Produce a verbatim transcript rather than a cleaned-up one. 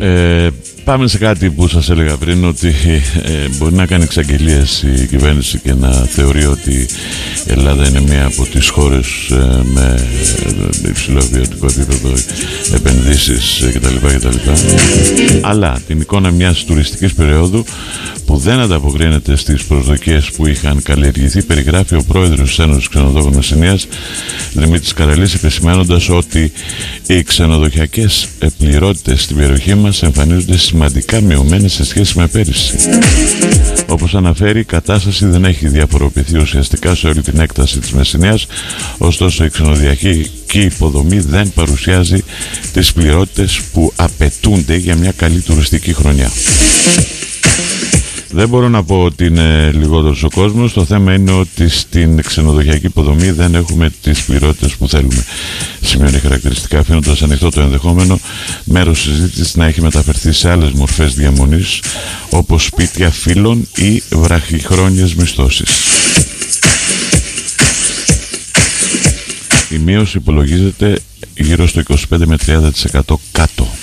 Ε, πάμε σε κάτι που σας έλεγα πριν, ότι ε, μπορεί να κάνει εξαγγελίες η κυβέρνηση και να θεωρεί ότι η Ελλάδα είναι μία από τις χώρες ε, με υψηλό βιωτικό επίπεδο, επενδύσεις κτλ, κτλ. Αλλά την εικόνα μιας τουριστικής περίοδου που δεν ανταποκρίνεται στις προσδοκίες που είχαν καλλιεργηθεί περιγράφει ο πρόεδρος της Ένωσης Ξενοδόχων Μεσσηνίας, Δημήτρης Καραλής, επισημαίνοντας ότι οι ξενοδοχειακές πληρότητες στην περιοχή μας εμφανίζονται σημαντικά μειωμένες σε σχέση με πέρυσι. Όπως αναφέρει, η κατάσταση δεν έχει διαφοροποιηθεί ουσιαστικά σε όλη την έκταση της Μεσσηνίας, ωστόσο η ξενοδοχειακή υποδομή δεν παρουσιάζει τις πληρότητες που απαιτούνται για μια καλή τουριστική χρονιά. Δεν μπορώ να πω ότι είναι λιγότερος ο κόσμος. Το θέμα είναι ότι στην ξενοδοχειακή υποδομή δεν έχουμε τις πληρότητες που θέλουμε. Σημειώνει χαρακτηριστικά, αφήνοντας ανοιχτό το ενδεχόμενο μέρος συζήτησης να έχει μεταφερθεί σε άλλες μορφές διαμονής, όπως σπίτια φίλων ή βραχυχρόνιες μισθώσεις. Η μείωση υπολογίζεται γύρω στο είκοσι πέντε με τριάντα τοις εκατό κάτω.